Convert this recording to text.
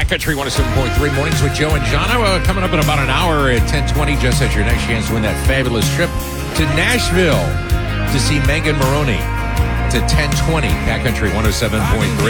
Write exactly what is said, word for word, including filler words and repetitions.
Backcountry one oh seven point three, Mornings with Joe and John. Uh, coming up in about an hour at ten twenty, just as your next chance to win that fabulous trip to Nashville to see Megan Maroney. To ten twenty, Backcountry one oh seven point three.